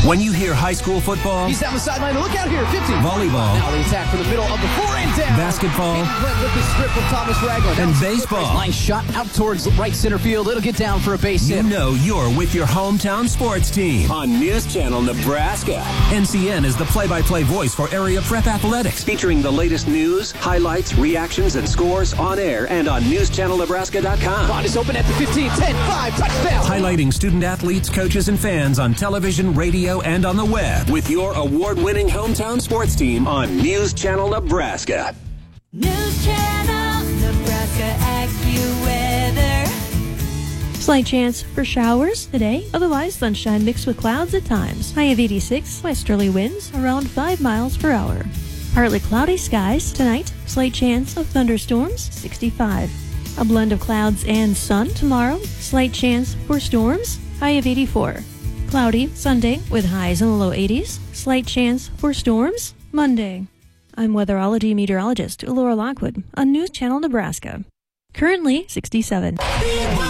When you hear high school football, he's down the sideline. Look out here, 50. Volleyball. Now the attack from the middle of the floor and down. Basketball. With the strip from Thomas Ragland. And baseball. Line shot out towards right center field. It'll get down for a base hit. You know you're with your hometown sports team on News Channel Nebraska. NCN is the play-by-play voice for area prep athletics, featuring the latest news, highlights, reactions, and scores on air and on newschannelnebraska.com. Bond is open at the 15, 10, 5, touchdown. Highlighting student athletes, coaches, and fans on television, radio, and on the web with your award-winning hometown sports team on News Channel Nebraska. News Channel Nebraska AccuWeather. Slight chance for showers today, otherwise sunshine mixed with clouds at times. High of 86, westerly winds around 5 miles per hour. Partly cloudy skies tonight, slight chance of thunderstorms, 65. A blend of clouds and sun tomorrow, slight chance for storms, high of 84. Cloudy Sunday with highs in the low 80s, slight chance for storms Monday. I'm weatherology meteorologist Laura Lockwood on News Channel Nebraska. Currently 67.